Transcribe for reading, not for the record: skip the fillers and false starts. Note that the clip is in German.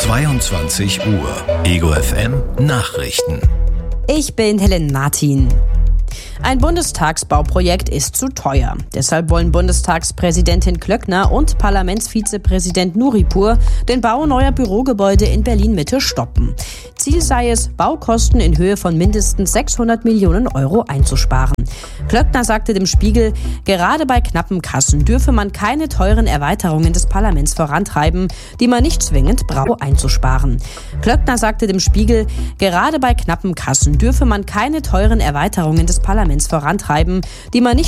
22 Uhr. Ego FM Nachrichten. Ich bin Helen Martin. Ein Bundestagsbauprojekt ist zu teuer. Deshalb wollen Bundestagspräsidentin Klöckner und Parlamentsvizepräsident Nuripur den Bau neuer Bürogebäude in Berlin-Mitte stoppen. Ziel sei es, Baukosten in Höhe von mindestens 600 Millionen Euro einzusparen. Klöckner sagte dem Spiegel, gerade bei knappen Kassen dürfe man keine teuren Erweiterungen des Parlaments vorantreiben, die man nicht zwingend braucht, einzusparen. Klöckner sagte dem Spiegel, gerade bei knappen Kassen dürfe man keine teuren Erweiterungen des Parlaments vorantreiben, die man nicht